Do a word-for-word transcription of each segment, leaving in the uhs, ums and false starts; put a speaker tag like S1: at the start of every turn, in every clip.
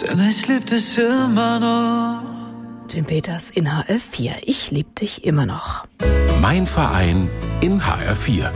S1: denn ich lieb dich immer noch.
S2: Tim Peters in H R vier. Ich lieb dich immer noch.
S3: Mein Verein in H R vier.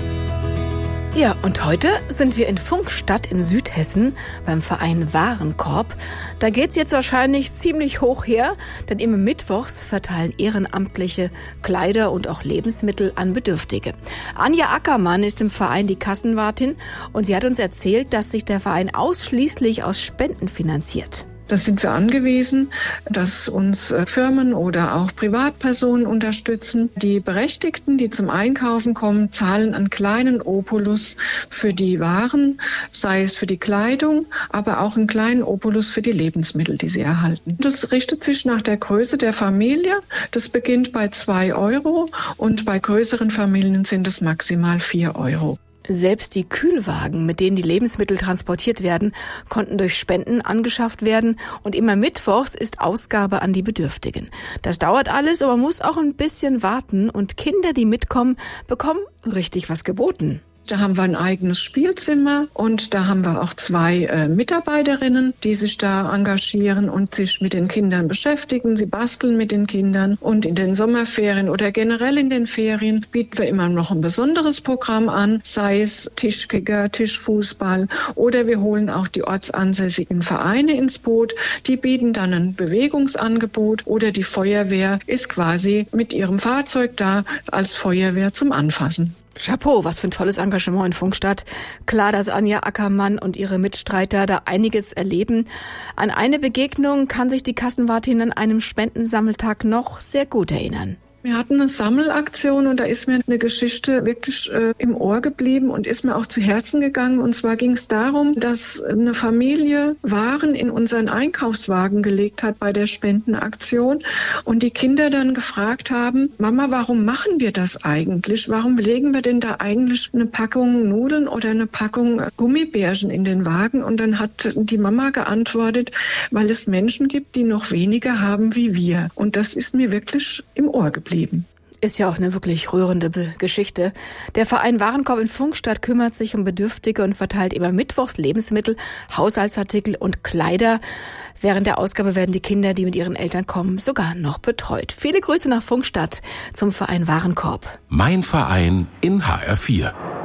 S2: Ja, und heute sind wir in Pfungstadt in Südhessen beim Verein Warenkorb. Da geht's jetzt wahrscheinlich ziemlich hoch her, denn immer mittwochs verteilen Ehrenamtliche Kleider und auch Lebensmittel an Bedürftige. Anja Ackermann ist im Verein die Kassenwartin und sie hat uns erzählt, dass sich der Verein ausschließlich aus Spenden finanziert.
S4: Das sind wir angewiesen, dass uns Firmen oder auch Privatpersonen unterstützen. Die Berechtigten, die zum Einkaufen kommen, zahlen einen kleinen Obolus für die Waren, sei es für die Kleidung, aber auch einen kleinen Obolus für die Lebensmittel, die sie erhalten. Das richtet sich nach der Größe der Familie. Das beginnt bei zwei Euro und bei größeren Familien sind es maximal vier Euro.
S2: Selbst die Kühlwagen, mit denen die Lebensmittel transportiert werden, konnten durch Spenden angeschafft werden. Und immer mittwochs ist Ausgabe an die Bedürftigen. Das dauert alles, aber man muss auch ein bisschen warten. Und Kinder, die mitkommen, bekommen richtig was geboten.
S4: Da haben wir ein eigenes Spielzimmer und da haben wir auch zwei äh, Mitarbeiterinnen, die sich da engagieren und sich mit den Kindern beschäftigen. Sie basteln mit den Kindern und in den Sommerferien oder generell in den Ferien bieten wir immer noch ein besonderes Programm an, sei es Tischkicker, Tischfußball oder wir holen auch die ortsansässigen Vereine ins Boot. Die bieten dann ein Bewegungsangebot oder die Feuerwehr ist quasi mit ihrem Fahrzeug da als Feuerwehr zum Anfassen.
S2: Chapeau, was für ein tolles Engagement in Pfungstadt. Klar, dass Anja Ackermann und ihre Mitstreiter da einiges erleben. An eine Begegnung kann sich die Kassenwartin an einem Spendensammeltag noch sehr gut erinnern.
S4: Wir hatten eine Sammelaktion und da ist mir eine Geschichte wirklich äh, im Ohr geblieben und ist mir auch zu Herzen gegangen. Und zwar ging es darum, dass eine Familie Waren in unseren Einkaufswagen gelegt hat bei der Spendenaktion und die Kinder dann gefragt haben, Mama, warum machen wir das eigentlich? Warum legen wir denn da eigentlich eine Packung Nudeln oder eine Packung Gummibärchen in den Wagen? Und dann hat die Mama geantwortet, weil es Menschen gibt, die noch weniger haben wie wir. Und das ist mir wirklich im Ohr geblieben.
S2: Ist ja auch eine wirklich rührende Be- Geschichte. Der Verein Warenkorb in Pfungstadt kümmert sich um Bedürftige und verteilt immer mittwochs Lebensmittel, Haushaltsartikel und Kleider. Während der Ausgabe werden die Kinder, die mit ihren Eltern kommen, sogar noch betreut. Viele Grüße nach Pfungstadt zum Verein Warenkorb.
S3: Mein Verein in H R vier.